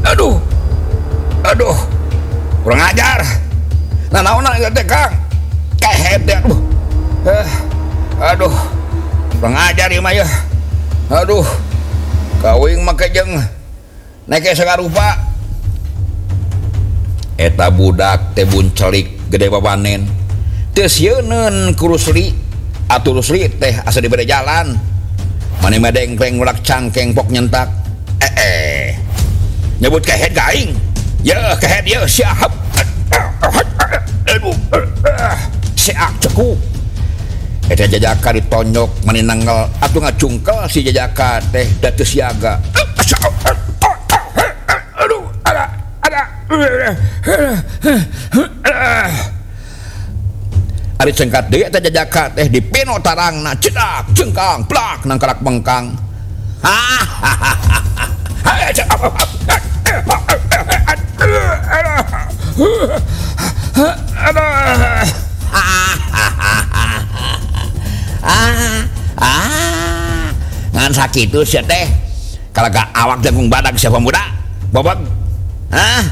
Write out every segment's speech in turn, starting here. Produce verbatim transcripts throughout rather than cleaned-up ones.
aduh aduh kurang ajar nah naon teh Kang kehet teh aduh eh, aduh kurang ajar ieu mah ya aduh kawing make jeung neke sagarupa eta budak teh buncelik gede babanen teu sieun ku Rusli atuh Rusli teh asa dibere jalan mane medengkleng ulak cangkeng pok nyentak eh eh nyebut kehet ka aing ya kehet ya siap aduh siap ceku eta jajaka ditonyok mani nanggal atuh ngacungkel si jajaka teh da teu siaga aduh ada ada ari cengkat deui eta jajaka teh dipeno tarangna cedak cengkang plak nang karak bengkang ngan sakitu sia teh kalaga awak jagung badag sia pemuda bobot hah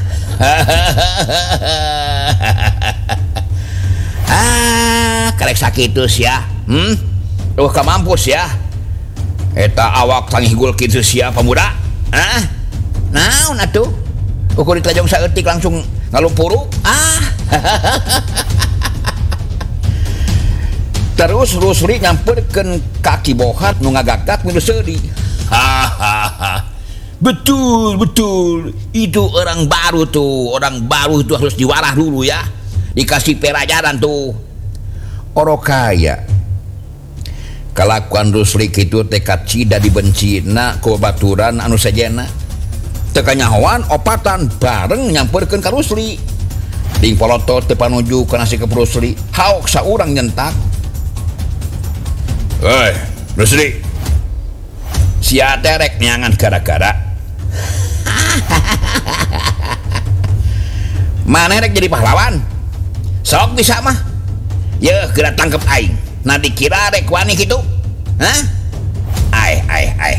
ah karek sakitu sia hmm tuh ka mampus ya eta awak tanggihgul kitu sia pemuda ah naon atuh ukur ditajong saeutik langsung ngalumpuru ah terus Rusli nyamperkeun kaki bohat nu ngagagak nu seudi hahaha betul betul itu orang baru tuh orang baru itu harus diwarah dulu ya dikasih pelajaran tuh orang kaya kelakuan Rusli itu tekad cida dibenci na kebaturan anu sajena teka nyahoan opatan bareng nyamperkeun ka Rusli ding polotot teu panuju kana si ke Rusli haok saurang nyentak hei Rusli sia terek nyangan gara-gara mana rek jadi pahlawan sok bisa mah ya kira tangkep aing nah dikira rek wani gitu hah ai ai ai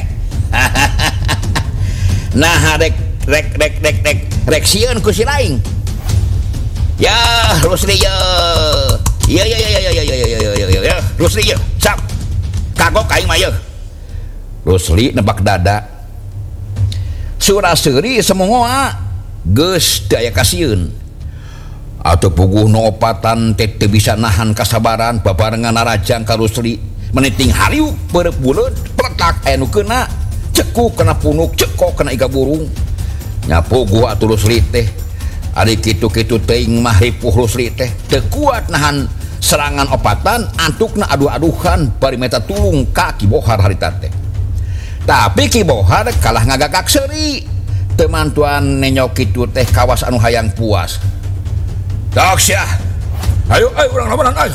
nah rek rek rek rek rek rek sieun ku si laing ya Rusli ya ya ya ya ya ya ya ya ya ya Rusli ya sok kagok aing mah ya Rusli nebak dada suraseri semongoa geus daya kasieun atau puguh opatan teh teu bisa nahan kasabaran babarengan narajang ka Rusli meniting hariu beureup buleud pletak aya nu keuna cekuk kena punuk cekok kena iga burung nyapuguh atuh Rusli teh ari kitu-kitu teuing mah ripuh Rusli teh teu kuat nahan serangan opatan antukna aduh-aduhan bari meta tulung ka Ki Bohar harita teh tapi Ki Bohar kalah ngagagak seuri temantuan nenyok kitu teh kawas anu hayang puas dak sia ayo ayo urang labanan ayo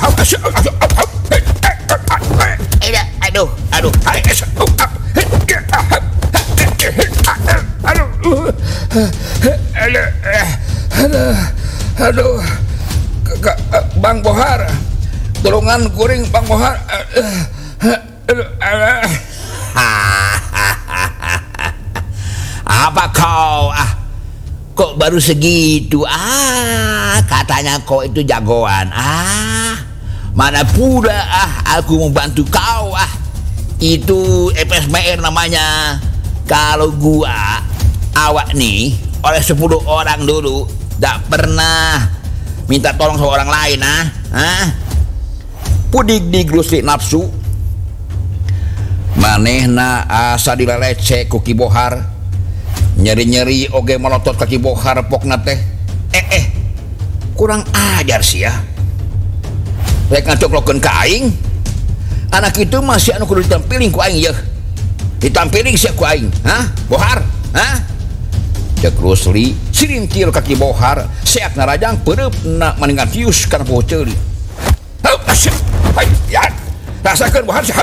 aduh aduh aduh aduh Bang Bohar tolongan kuring Bang Bohar apa kau ah kok baru segitu ah katanya kau itu jagoan ah mana pula ah aku mau bantu kau ah itu F S M R namanya kalau gua awak nih oleh sepuluh orang dulu tak pernah minta tolong sama orang lain ah ah pudik di Rusli nafsu manehna asa dileleceh ku Ki Bohar nyeri-nyeri oge melotot kaki Bohar pokna teh eh eh kurang ajar sih ya rek ngacoklokeun ka aing anak itu masih anu kudu ditampiling ku aing ya ditampiling sia ku aing hah Bohar hah cek Rusli sirintil kaki Bohar seak narajang pereupna maningan tius kana poho ceuli heuh asyik hai ya rasakeun Bohar sia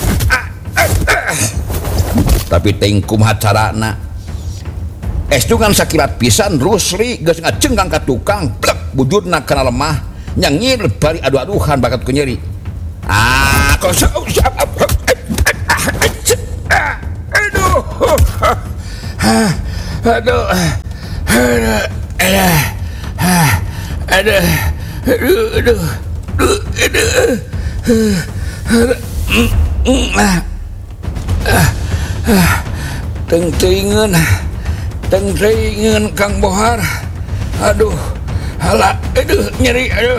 tapi teuing kumaha carana estungan sakilat pisan Rusli geus ngacenggang ka tukang blek bujurna kana lemah nyangir bari adu-aduhan bakat ku nyeri ah kok aduh aduh Aduh, aduh, aduh, aduh, aduh, aduh, aduh, aduh, teng-tengen, teng-tengen Kang Bohar, aduh, halah, aduh, nyeri, aduh.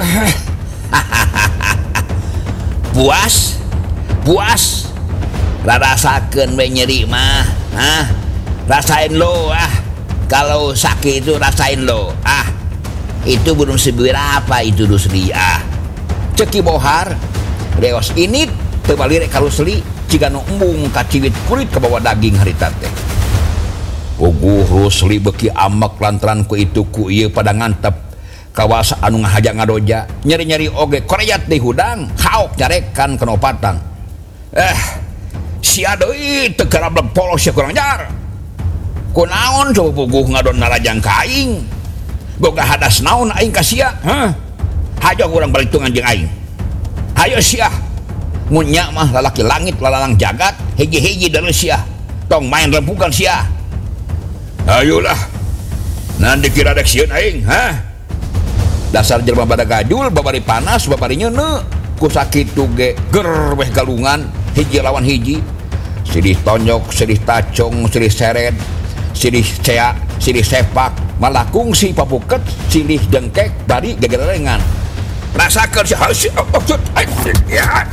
Puas, puas, rasakan we nyeri mah, ah, rasain lo ah. Kalau sakit itu rasain lo, ah, itu belum seberapa itu Rusli, ah. Ceki Bohar, reos ini terbalik kalau Rusli jika no embung kaciwit kulit ke bawah daging harita teh. Puguh Rusli beki amak lantaran ku itu ku ieu pada ngantep kawas anu ngahajak ngadoja nyeri-nyeri oge koreat di hudang haok nyarekan kenopatan. Eh, sia deui teu karableb polos ya kurang jar. Kunaon coba puguh ngadon narajang kaing boga hadas naon aing ka sia, heh, hajo urang balik tungan jeung aing. Hayo sia mun nya mah lalaki langit lalalang jagat hiji-hiji deuleu sia tong main rempugan sia. Ayolah nanti kira dek sieun aing, heh, dasar jelema bada gajul babari panas babari nyeuneu ku sakitu ge ger weh galungan hiji lawan hiji, silih tonjok silih tacong silih seret silih cea, silih sepak, malah kungsi papuket, silih jengkek, bari gegerengan. Rasakan si hasil maksud, ya,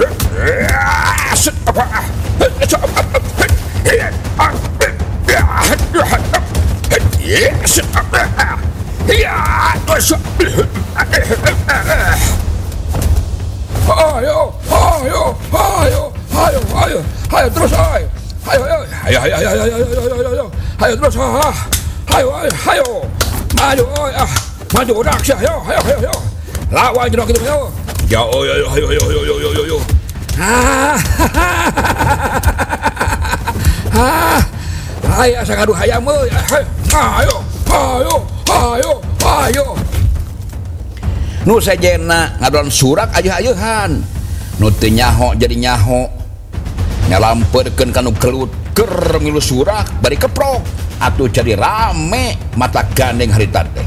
apa, ayo, ayo, ayo, ayo, ayo, ayo terus, ayo. Ayo, ayo, ayo, ayo, ayo, ayo, ayo, ayo, ayo, ayo terus, ah, ayo, ayo, ayo, maju, ah, maju udah, ayo, ayo, ayo, ayo, lawan jeruk itu, ayo, ya, ayo, ayo, ayo, ayo, ayo, ayo, ayo, ayo, ah, ah, ayo, saya ngadu hayam, ayo, ayo, ayo, ayo, ayo, nu sejena ngadon surak aja-ajahan, nu teu nyaho jadi nyaho. Nyalamperkeun kanu kelut ker milu surak bari keprok atuh jadi rame mata gandeng harita teh.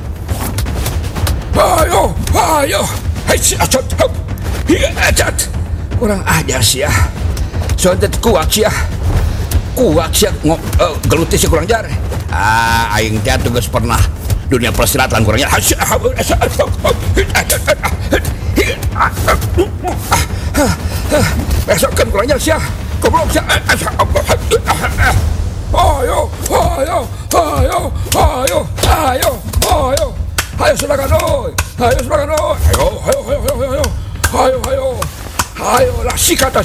Ayo, ayo, hei acat, hieu acat, kurang ajar sia, soalnya kuat sia, kuat sia ngok uh, geluti sia kurang jar. Ah, aing teh tugas pernah dunia persilatan kurang jar. Besokkan kurang jar sia. Goblok sia. Ayo, ayo, ayo, ayo, ayo, ayo. Ayo silakan oi. Ayo silakan oi. Ayo, ayo, ayo, ayo, ayo. Ayo, ayo. Ayo lah sikat